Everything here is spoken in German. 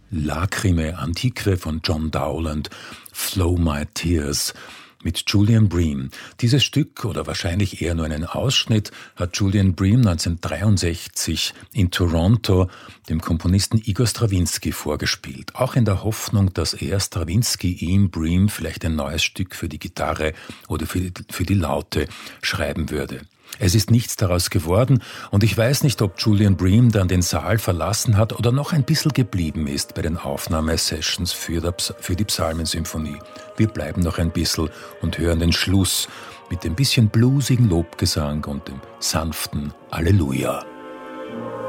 Lacrime Antiqua von John Dowland, Flow My Tears mit Julian Bream. Dieses Stück, oder wahrscheinlich eher nur einen Ausschnitt, hat Julian Bream 1963 in Toronto dem Komponisten Igor Strawinski vorgespielt. Auch in der Hoffnung, dass er, Strawinski, ihm, Bream, vielleicht ein neues Stück für die Gitarre oder für die Laute schreiben würde. Es ist nichts daraus geworden und ich weiß nicht, ob Julian Bream dann den Saal verlassen hat oder noch ein bisschen geblieben ist bei den Aufnahmesessions für die Psalmensymphonie. Wir bleiben noch ein bisschen und hören den Schluss mit dem bisschen bluesigen Lobgesang und dem sanften Alleluja.